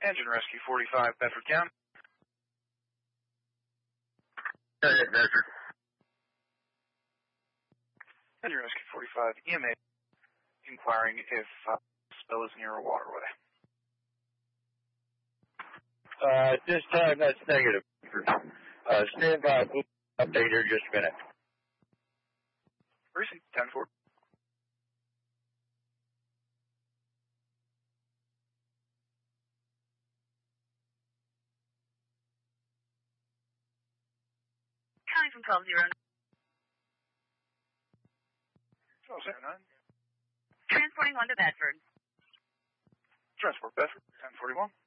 Engine Rescue 45, Bedford County. Bedford. Engine Rescue 45, EMA, inquiring if spill is near a waterway. This time that's negative. Stand by, update here just a minute. Receipt 10-4. Coming from 1209. 1209. Transporting one to Bedford. Transport Bedford, 1041.